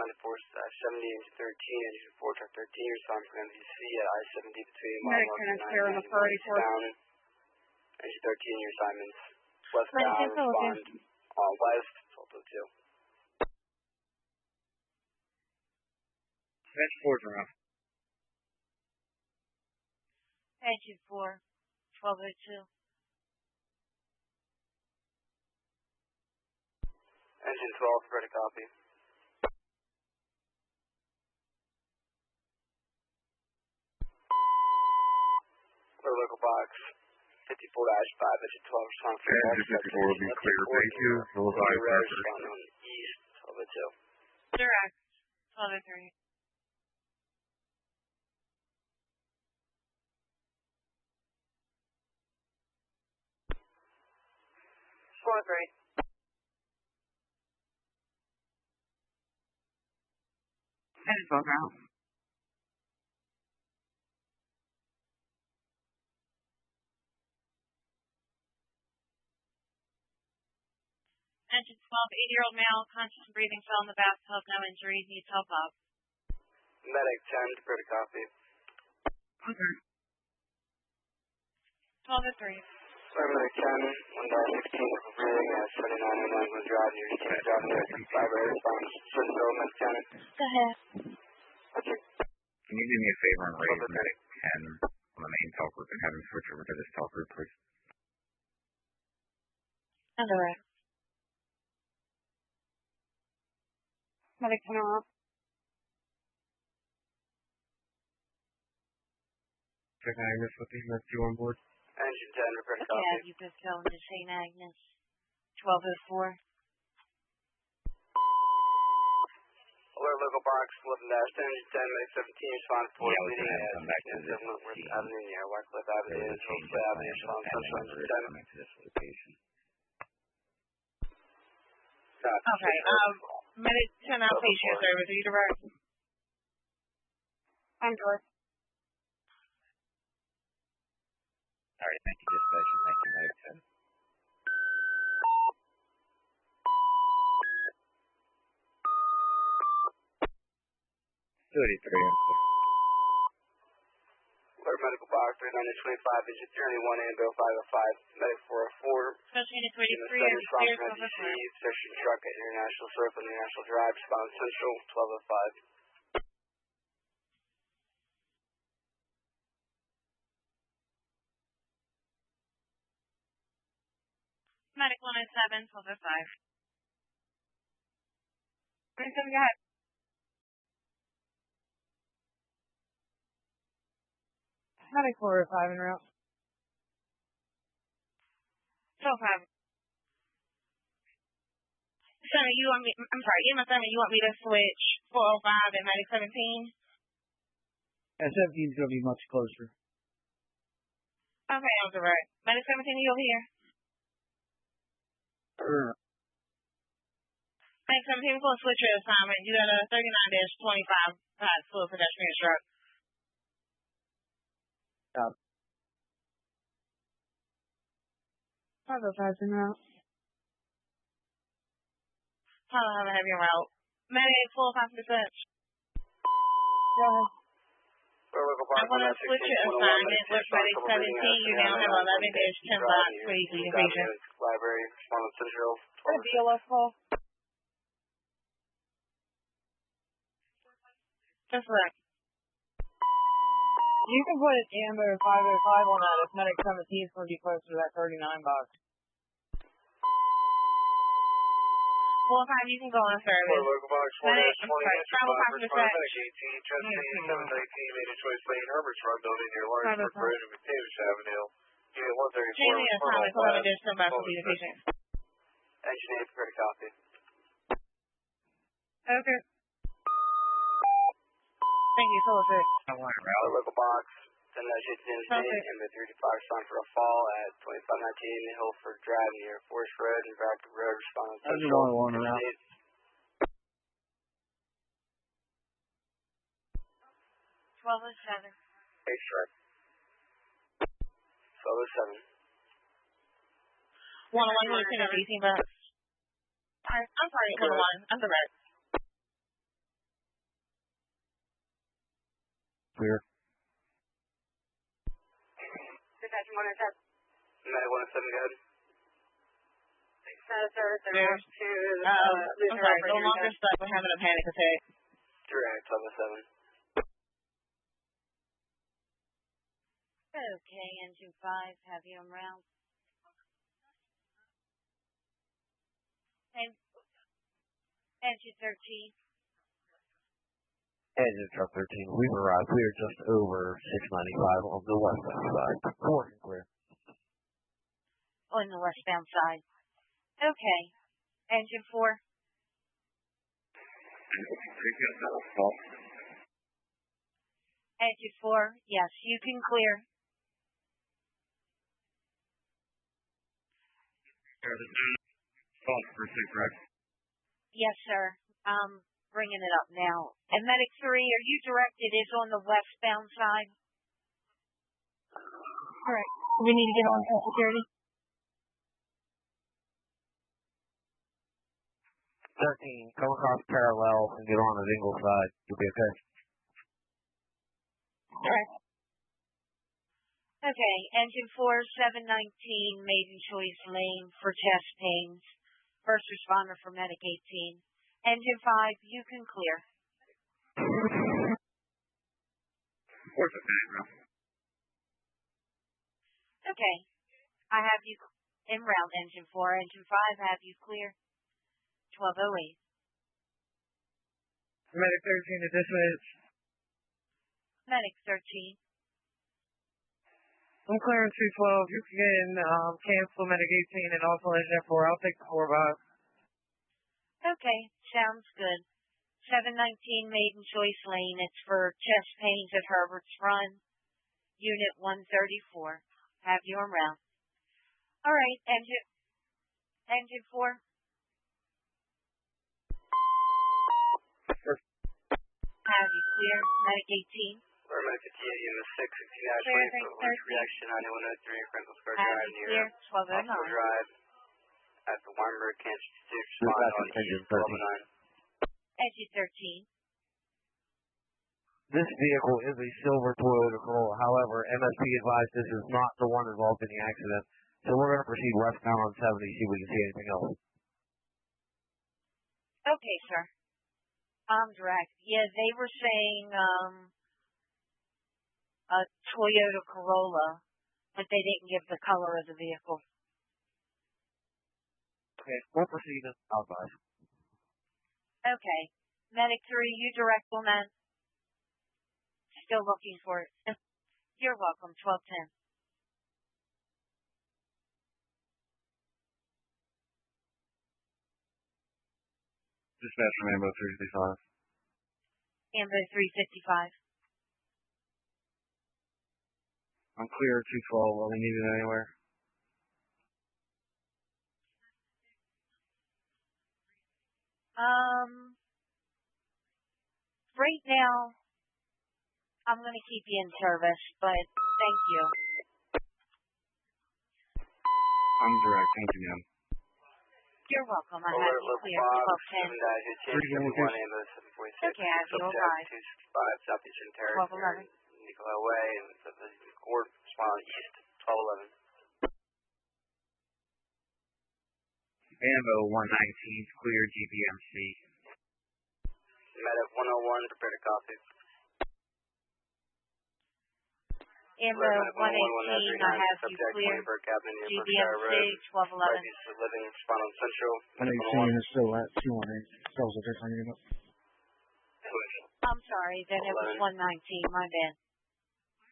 responded Force 70 into 13, engine 4 truck 13, responding from MVC at I-70 between Medic 10 on the priority force. Engine 13, your assignments westbound, respond west, 1202. Engine 4's around. Engine 4, 1202. Engine 12, ready to copy. Local box 54-5, engine 12, respond for engine 54 will be clear. Thank you. Bullseye, respond on east, 1202. Direct, 1203. Great. Engine 12 now. Engine 12, 80-year-old male, conscious and breathing, fell in the bathtub, no injuries, needs help up. Medic 10, prepare to copy. Okay. 1203. Sorry, Medic 10, 1-16, for breathing at 7909 Glen Drive, near Stevens Drive, near 35 air response. Swindle, Medic 10. Go ahead. Can you do me a favor and raise Medic 10 on the main talk group and have him switch over to this talk group, please? Underway. Medic 10 off. Check Agnes with the rest you on board. Engine 10, prepare to copy. Yeah, you just go into St. Agnes. 1204. Alert local box 11-10, engine 10, Medic 17, respond for leading at come back to this Wentworth Avenue near Wycliffe Avenue, Hillside Avenue, respond Central, engine 10. Coming to this location. Okay, Medic 10 outpatient service, are you direct? I'm direct. All right, thank you, dispatcher. Thank you, Medic 10. 33, I'm clear. Alert medical box 3925, engine 391, AMBO 505, Medic 404. Special Unit 33, Clear and from clear NDC, section truck at International Circle, International Drive, respond Central, 1205. Medic 107, 1205. 27, go ahead. Medic 405 en route. 1205. Sorry, you want me, I'm sorry, EMS 7, you want me to switch 405 and Medic 17? Yeah, 17 is going to be much closer. Okay, I'm direct. Medic 17, you over here? Sure. Medic 17, we're going to switch your assignment. You got a 39-25 full pedestrian truck. Stop. 505 en route. I'll have a heavy route. Medic 405 dispatch. Go ahead. I'm going to switch your assignment with Medic 17. You now have 11-10 blocks for each patient. Library, respond Central, A DLS call. Just look. You can put Amber 505 on that if Medic 17 is going to be closer to that 39 box. 405, you can go on service. local box Medic, I'm sorry, travel past dispatch. Medic 18, Chesney, 719, made a choice lane, Herbert's Run building near Lawrenceburg Bridge and McDavis Avenue. Unit 134. Change the assignment, 11-10 blocks for each patient. Engineer, prepare to copy. Okay. Thank you, Solar 6. I want to route. Local box 10-18 and the 35 respond for a fall at 2519 Hillford Drive near Forest Road and Bradford Road. Respond on That's Central. the one around. 1207. Hey, sure. 1207. 101, you can have 18 bucks. I'm sorry, 101. I'm direct. Clear. Dispatch 107. Medic 107, go ahead. Sir, There's I'm sorry, no longer stuck. We're having a panic attack. Direct 1207. Okay, engine 5, have you en route. Engine 13. Engine truck 13, we've arrived. We are just over 695 on the westbound side. 4 and clear. On the westbound side. Okay. Engine 4. Engine 4, yes, you can clear. Yes, sir. Bringing it up now. And Medic 3, are you directed is on the westbound side? correct. We need to get on security. 13, come across parallel and get on the Dingle side. You'll be okay. Correct. Okay, engine 4, 719, maiden choice lane for chest pains. First responder for Medic 18. Engine 5, you can clear. Okay, I have you en route, engine 4. Engine 5, have you clear. 1208. Medic 13 to dismiss. Medic 13. I'm clearing 212. You can cancel Medic 18 and also engine 4. I'll take the 4-5. Okay, sounds good. 719 Maiden Choice Lane. It's for chest pains at Herbert's Run. Unit 134. Have you en route. All right, engine 4. Have you clear, Medic 18? Or Medic 18, unit 6, 6920, for reaction 9103, Franklin Square Drive near Hospital Drive at the Weinberg Cancer Institute. Respond on engine 1209. Engine 13. This vehicle is a silver Toyota Corolla. However, MSP advised this is not the one involved in the accident. So we're going to proceed westbound on 70, see if we can see anything else. Okay, sir. I'm direct. Yeah, they were saying a Toyota Corolla, but they didn't give the color of the vehicle. Okay, we'll proceed outside. Okay. Medic 3, you direct on that? Still looking for it. You're welcome. 1210. Dispatch from Ambo 355. Ambo 355. I'm clear 212. Are we needed anywhere? Right now, I'm going to keep you in service, but thank you. I'm direct. Thank you, ma'am. You're welcome. I have you clear. 1210. Okay, I have you arrived. 265 Southeastern Terrace. 1211. Nicola Way, and the court respond east 1211. Ambo 119, clear GBMC. Medic 101, prepare to copy. Ambo 118, I have you clear. GBMC 1211. Living respond on Central. I know you're saying it's still at 218. That was a different unit. I'm sorry, then it was 119, my bad.